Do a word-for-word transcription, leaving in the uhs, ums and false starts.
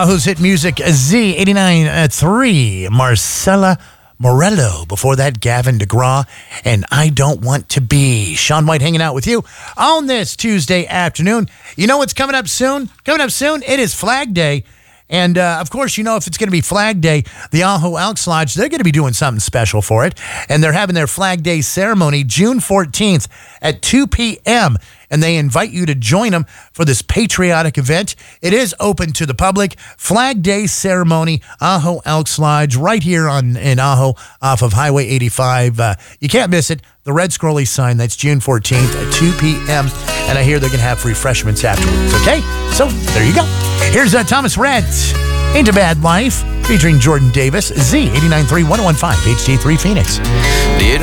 Ahu's Hit Music Z eighty-nine point three, Marcella Morello. Before that, Gavin DeGraw and I Don't Want to Be. Sean White hanging out with you on this Tuesday afternoon. You know what's coming up soon? Coming up soon, it is Flag Day. And, uh, of course, you know, if it's going to be Flag Day, the Aho Elks Lodge, they're going to be doing something special for it. And they're having their Flag Day ceremony June fourteenth at two p.m., and they invite you to join them for this patriotic event. It is open to the public. Flag Day ceremony, Aho Elks Lodge, right here on in Aho off of Highway eighty-five. Uh, you can't miss it. The red scrolly sign, that's June fourteenth at two p.m., and I hear they're going to have refreshments afterwards, okay? So, there you go. Here's uh, Thomas Rhett, Ain't a Bad Life, featuring Jordan Davis, Z eighty-nine point three, one oh one point five, H D three Phoenix. Did